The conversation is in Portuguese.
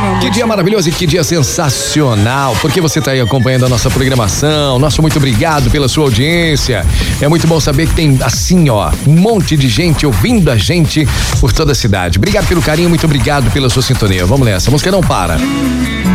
Que dia maravilhoso e que dia sensacional, porque você está aí acompanhando a nossa programação. Nosso muito obrigado pela sua audiência. É muito bom saber que tem assim, ó, um monte de gente ouvindo a gente por toda a cidade. Obrigado pelo carinho, muito obrigado pela sua sintonia. Vamos nessa, a música não para.